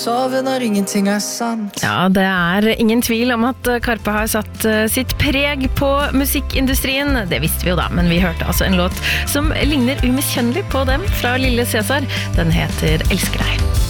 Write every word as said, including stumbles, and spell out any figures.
Sover når ingenting er sant. Ja, det er ingen tvil om at Karpe har satt sitt preg på musikkindustrien. Det visste vi jo da, men vi hørte altså en låt som ligner umiskjennelig på dem fra Lille Cæsar. Den heter Elsker deg.